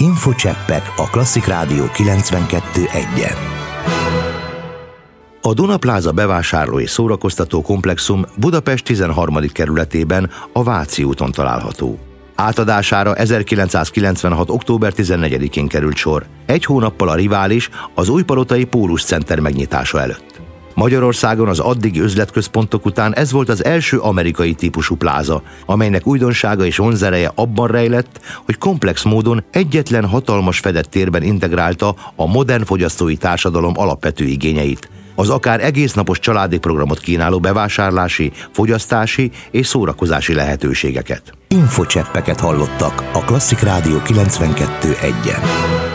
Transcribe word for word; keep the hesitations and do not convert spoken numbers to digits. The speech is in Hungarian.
Infocseppek a Klasszik Rádió kilencvenkettő egyen. A Duna Plaza bevásárló és szórakoztató komplexum Budapest tizenharmadik kerületében, a Váci úton található. Átadására ezerkilencszázkilencvenhat. október tizennegyedikén került sor, egy hónappal a rivális, az Újpalotai Pólus Center megnyitása előtt. Magyarországon az addigi üzletközpontok után ez volt az első amerikai típusú pláza, amelynek újdonsága és vonzereje abban rejlett, hogy komplex módon egyetlen hatalmas fedett térben integrálta a modern fogyasztói társadalom alapvető igényeit, az akár egésznapos családi programot kínáló bevásárlási, fogyasztási és szórakozási lehetőségeket. Infocseppeket hallottak a Klasszik Rádió kilencvenkettő egyen.